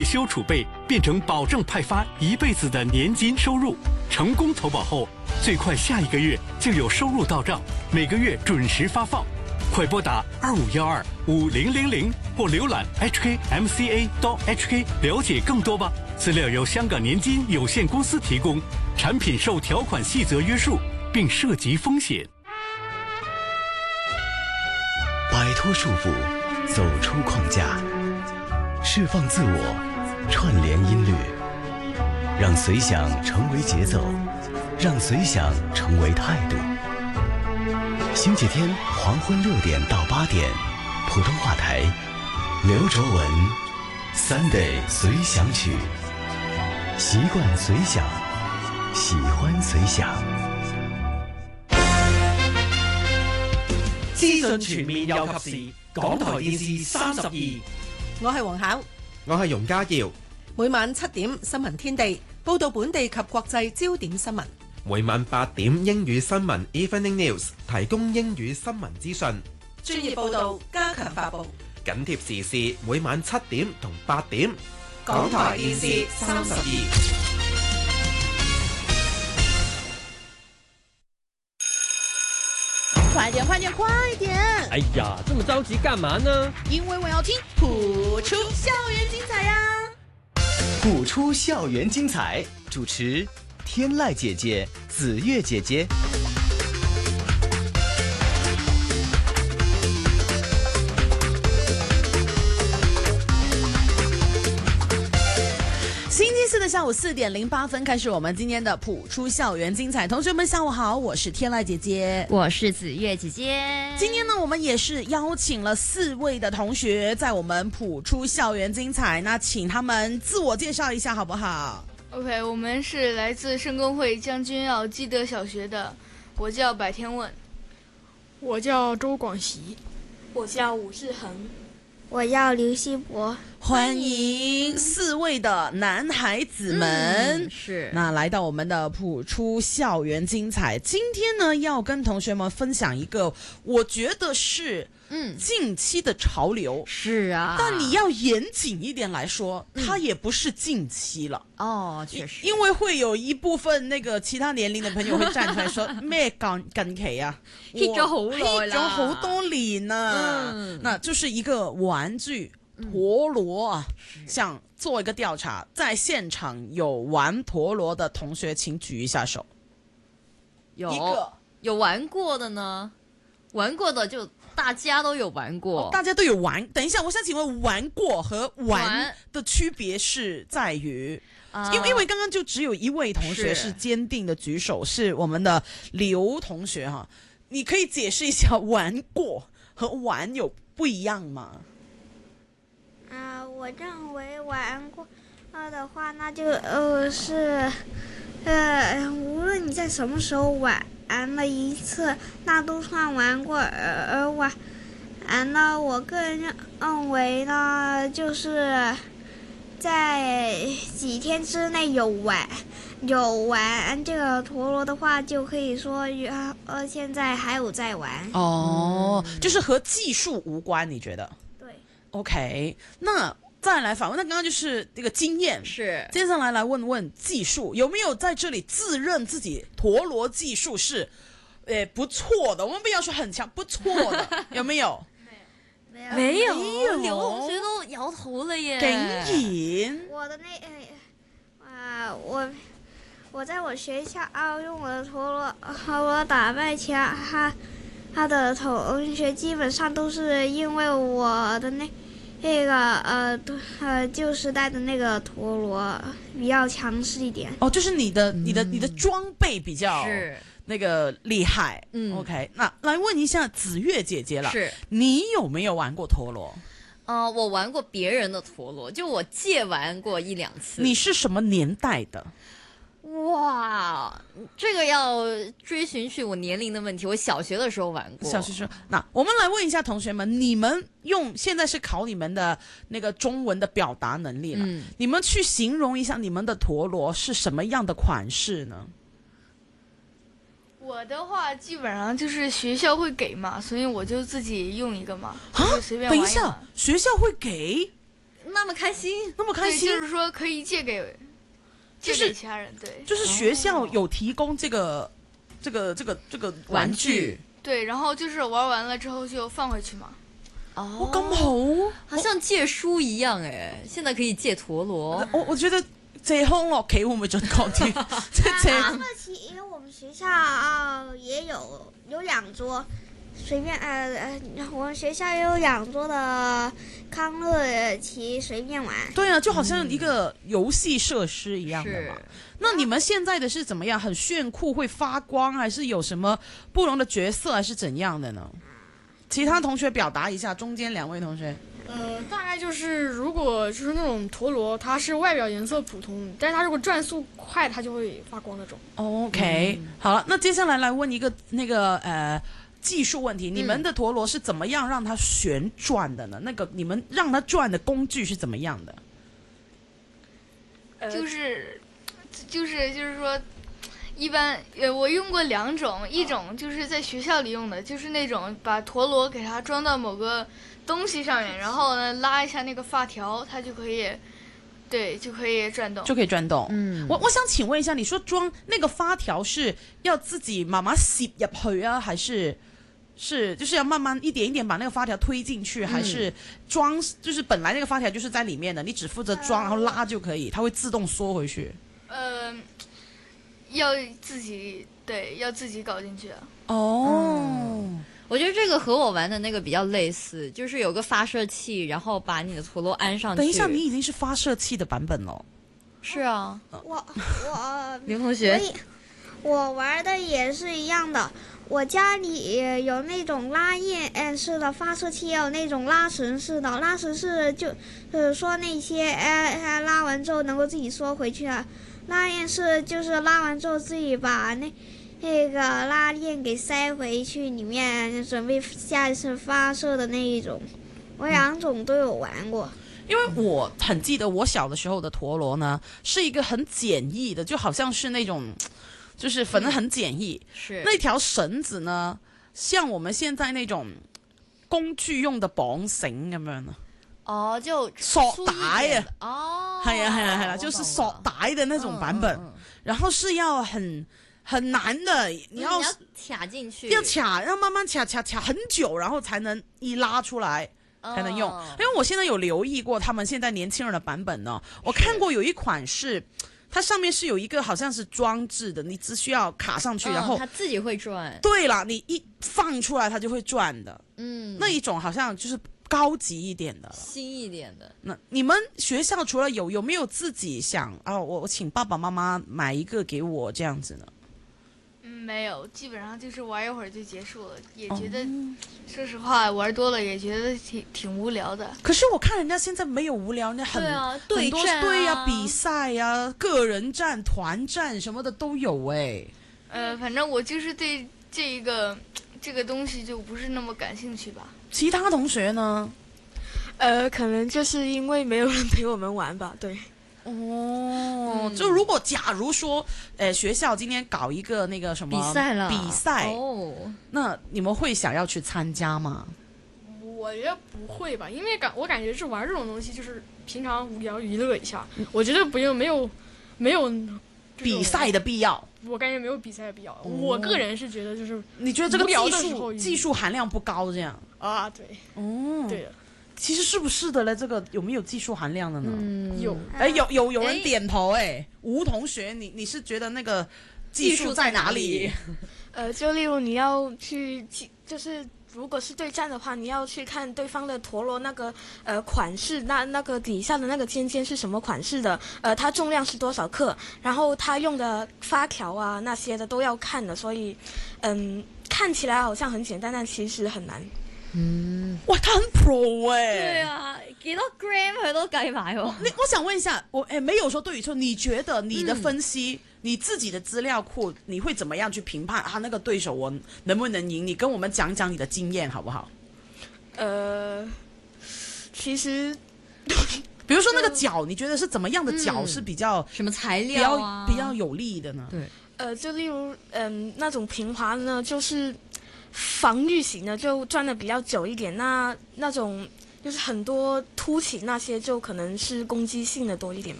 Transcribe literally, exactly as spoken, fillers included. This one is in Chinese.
休储备变成保证派发一辈子的年金收入。成功投保后，最快下一个月就有收入到账，每个月准时发放。快拨打二五幺二五零零零或浏览 h k m c a 到 h k 了解更多吧。资料由香港年金有限公司提供，产品受条款细则约束，并涉及风险。 摆脱束缚，走出框架，释放自我，串联音律，让随想成为节奏，让随想成为态度。星期天黄昏六点到八点，普通话台，刘卓文 Sunday 随想曲，习惯随想，喜欢随想。 資訊全面又及時，港台電視三十二。 我係黃巧， 我係容家耀。 每晚七點新聞天地報導本地及國際焦點新聞。 每晚八點英語新聞 Evening News 提供英語新聞資訊， 專業報導加強發布， 緊貼時事。每晚七點同八點， 港台電視三十二。 快點快點快點！ 哎呀，這麼着急幹嘛呢？ 因為我要聽譜出校園精彩呀！ 譜出校園精彩，主持天籟姐姐、子月姐姐。 星期四的下午四點零八分開始，我們今天的譜出校園精彩。同學們下午好，我是天籟姐姐， 我是子月姐姐。 今天呢，我們也是邀請了四位的同學在我們譜出校園精彩，那請他們自我介紹一下好不好？ OK， 我們是來自聖公會將軍澳基德小學的，我叫白天問， 我叫周廣熙， 我叫武志恒， 我叫劉希博。 歡迎四位的男孩子們， 嗯、是那來到我們的譜出校園精彩。今天呢，要跟同學們分享一個，我覺得是嗯近期的潮流。 是啊， 但你要嚴謹一點來說， 嗯、 它也不是近期了。 哦，確實， 因為會有一部分那個其他年齡的朋友會站出來說咩近近期啊 hit 咗好耐啦， hit 咗好多年啦。嗯，那就是一個玩具。陀螺啊，想做一個調查，在現場有玩陀螺的同學，請舉一下手。 有一個有玩過的呢？玩過的就大家都有玩過， 哦、大家都有玩。等一下，我想請問，玩過和玩的區別是在於，因為因為剛剛就只有一位同學是堅定的舉手，是，是我們的劉同學哈。你可以解釋一下玩過和玩有不一樣嗎？ 啊、呃，我認為玩過的話，那就呃是，呃，無論你在什麼時候玩玩了一次，那都算玩過。而而玩，玩呢，我個人認為呢，就是在幾天之內有玩有玩這個陀螺的話，就可以說呃現在還有在玩。 哦，嗯、就是和技術無關，你覺得？OK， 那再來反問，那剛剛就是這個經驗， 是接下來來問問技術，有沒有在這裡自認自己陀螺技術是，誒不錯的？我們不要說很強，不錯的，有沒有？ 沒有， 沒有， 沒有， 劉同學都搖頭了耶！ 竟然， 我的那，啊，我我在我學校用我的陀螺陀螺打敗其他他他的同學，基本上都是因為我的那。那個呃呃舊時代的那個陀螺比較強勢一點哦，就是你的、嗯、你的你的裝備比較是那個厲害。 嗯 ，OK， 那來問一下子月姐姐了， 是你有沒有玩過陀螺？ 呃，我玩過別人的陀螺，就我借玩過一兩次。 你是什麼年代的？ 哇，這個要追尋去我年齡的問題。我小學的時候玩過。 小學時候，那我們來問一下同學們，你們用現在是考你們的那個中文的表達能力了，嗯、你們去形容一下你們的陀螺是什麼樣的款式呢？ 我的話基本上就是學校會給嘛，所以我就自己用一個嘛，就隨便玩一玩。 等一下，學校會給？ 那么开心， 那么开心， 就是说可以借给，借给其他人，对， 就是学校有提供这个、哦、这个这个这个玩具， 对，然后就是玩完了之后就放回去嘛。 哦，咁好， 好像借书一样哎，现在可以借陀螺。 我我觉得借康樂棋會唔會準確啲？即係借康樂棋，因為我們學校啊、呃、也有有兩桌。隨便呃呃，我們學校有兩桌的康樂棋，隨便玩。 對啊，就好像一個遊戲設施一樣的嘛。嗯、那你們現在的是怎麼樣？很炫酷，會發光，還是有什麼不同的角色，還是怎樣的呢？其他同學表達一下，中間兩位同學。 呃，大概就是如果就是那種陀螺，它是外表顏色普通，但是它如果轉速快，它就會發光那種。 OK，、嗯、好了，那接下來來問一個那個呃。技術問題，你們的陀螺是怎麼樣讓它旋轉的呢？嗯、那個你們讓它轉的工具是怎麼樣的？ 呃、就是就是就是說，一般呃我用過兩種，一種就是在學校裡用的，就是那種把陀螺給它裝到某個東西上面，然後呢拉一下那個發條，它就可以，對，就可以轉動， 就可以轉動。 嗯， 我我想請問一下，你說裝那個發條是要自己媽媽攝入去啊，還是？是，就是要慢慢一點一點把那個發條推進去，嗯、還是裝？就是本來那個發條就是在裡面的，你只負責裝，然後拉就可以，它會自動縮回去。 呃，要自己對，要自己搞進去。 哦、 嗯，我覺得這個和我玩的那個比較類似，就是有個發射器，然後把你的陀螺安上去。 等一下，你已經是發射器的版本了。 是啊， 我我劉同學， 我玩的也是一樣的。我家裡有那種拉鏈式的發射器，也有那種拉繩式的。拉繩式就就是說那些呃拉完之後能夠自己縮回去啊。拉鏈式就是拉完之後自己把那那個拉鏈給塞回去裡面，準備下一次發射的那一種。我兩種都有玩過。 因為我很記得我小的時候的陀螺呢，是一個很簡易的，就好像是那種。就是反正很簡易， 是那條繩子呢，像我們現在那種工具用的綁繩咁樣呢。 哦，就索帶啊， 哦， 係啊係啊係啦，就是索帶的那種版本，嗯嗯嗯、然後是要很很難的，你要卡進去， 要卡，要慢慢卡卡卡很久，然後才能一拉出來。才能用，哦、因為我現在有留意過他們現在年輕人的版本呢，我看過有一款是。它上面是有一個好像是裝置的，你只需要卡上去，嗯、然後它自己會轉。 對啦，你一放出來它就會轉的。 嗯， 那一種好像就是高級一點的， 新一點的。 那你們學校除了有有沒有自己想啊？我我請爸爸媽媽買一個給我這樣子呢？ 嗯，沒有，基本上就是玩一會兒就結束了，也覺得，哦、說實話玩多了也覺得挺挺無聊的。 可是我看人家現在沒有無聊，那很對啊， 很多對戰啊， 對啊，比賽啊，個人戰、團戰什麼的都有哎。 呃，反正我就是對這一個這個東西就不是那麼感興趣吧。 其他同學呢？ 呃，可能就是因為沒有人陪我們玩吧，對。 哦，嗯、就如果假如說，呃，學校今天搞一個那個什麼比賽了， 比賽， 哦， 那你們會想要去參加嗎？ 我覺得不會吧，因為感我感覺是玩這種東西，就是平常無聊娛樂一下，嗯、我覺得不用，沒有沒有比賽的必要。 我感覺沒有比賽的必要。哦、我個人是覺得就是你覺得這個技術技術含量不高，這樣啊？對， 哦， 對的。 其實是不是的嘞？這個有沒有技術含量的呢？ 嗯，有。 哎，有有有人點頭哎，吳同學，你你是覺得那個技術在哪裡？ 呃，就例如你要去，就是如果是對戰的話，你要去看對方的陀螺那個呃款式，那那個底下的那個尖尖是什麼款式的？呃，它重量是多少克？然後它用的發條啊那些的都要看的，所以嗯，看起來好像很簡單，但其實很難。 嗯，哇，他很 pro 哎、欸， 對啊，幾多 gram 佢都計埋喎。 你我想問一下，我誒沒有說對與錯，你覺得你的分析，嗯、你自己的資料庫，你會怎麼樣去評判啊？那個對手我能不能贏？你跟我們講講你的經驗好不好？ 呃，其實， 比如說那個角，你覺得是怎麼樣的角是比較、 嗯、什麼材料啊比較比較有利的呢？ 對，呃，就例如嗯、呃、那種平滑呢，就是。防禦型的就轉得比較久一點，那那種就是很多凸起那些就可能是攻击性的多一点。